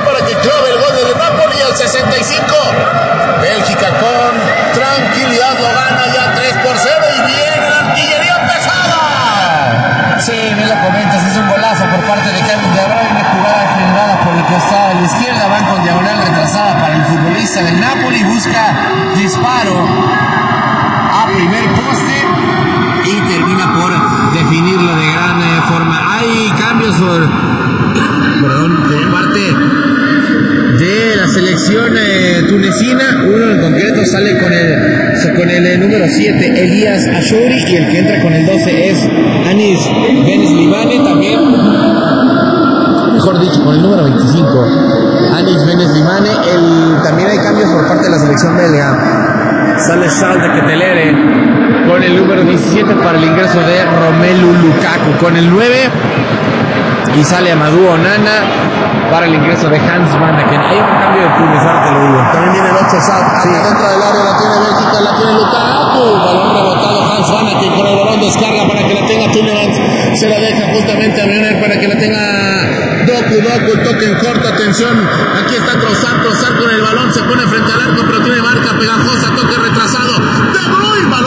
para que clave el gol del Napoli al 65. Bélgica con tranquilidad lo gana ya 3-0 y viene la artillería pesada. Sí, me lo comentas, es un golazo por parte de Carlos de Abreu, una jugada generada por el costado a la izquierda, van con diagonal retrasada para el futbolista del Napoli, busca disparo a primer poste y termina por definirlo de gran forma. Hay cambios por parte de la selección tunecina. Uno en concreto sale con el número 7, Elías Achouri, y el que entra con el 12 es Anis Benes-Limane, también, mejor dicho, con el número 25, Anis Benes-Limane. También hay cambios por parte de la selección belga. Sale Charles de Ketelere con el número 17 para el ingreso de Romelu Lukaku con el 9, y sale Amadou Onana para el ingreso de Hans Van Aken. Hay un cambio de Túnez, ahora te lo digo. También viene el 8 Saad, sí. Dentro del área la tiene Bélgica, la tiene Lukaku. Balón rebotado, Hans Van Aken con el balón descarga para que la tenga Túnez. Se la deja justamente a Leonel para que la tenga Doku, toque en corto, atención. Aquí está Trossard con el balón, se pone frente al arco, pero tiene marca pegajosa, toque retrasado. De Bruyne, balón